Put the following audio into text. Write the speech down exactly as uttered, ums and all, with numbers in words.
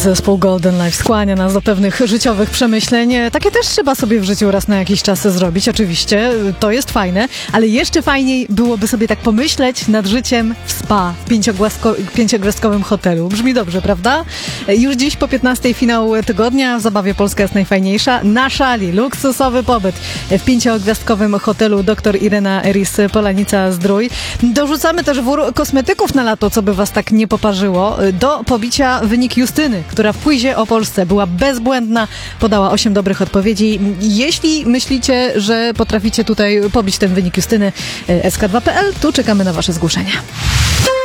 Zespół Golden Life skłania nas do pewnych życiowych przemyśleń. Takie też trzeba sobie w życiu raz na jakiś czas zrobić, oczywiście, to jest fajne, ale jeszcze fajniej byłoby sobie tak pomyśleć nad życiem w spa, w pięciogwiazdko- pięciogwiazdkowym hotelu. Brzmi dobrze, prawda? Już dziś po piętnastej finał tygodnia w Zabawie Polska jest najfajniejsza. Na szali luksusowy pobyt w pięciogwiazdkowym hotelu dr Irena Eris Polanica-Zdrój. Dorzucamy też wór kosmetyków na lato, co by was tak nie poparzyło. Do pobicia wynik Justyny, która w quizie o Polsce była bezbłędna, podała osiem dobrych odpowiedzi. Jeśli myślicie, że potraficie tutaj pobić ten wynik Justyny, S K dwa kropka P L, tu czekamy na wasze zgłoszenia.